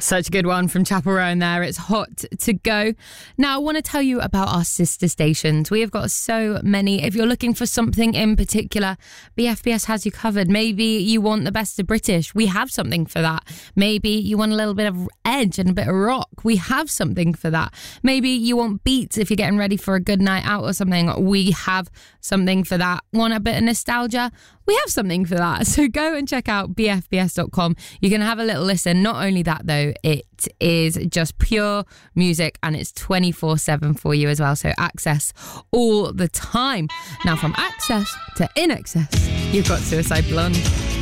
Such a good one from Chapel Roan there. It's hot to go. Now, I want to tell you about our sister stations. We have got so many. If you're looking for something in particular, BFBS has you covered. Maybe you want the best of British. We have something for that. Maybe you want a little bit of edge and a bit of rock. We have something for that. Maybe you want beats if you're getting ready for a good night out or something. We have something for that. Want a bit of nostalgia? We have something for that. So go and check out bfbs.com. You can have a little listen. Not only that, though, it is just pure music and it's 24/7 for you as well. So access all the time. Now, from access to in excess, you've got Suicide Blonde.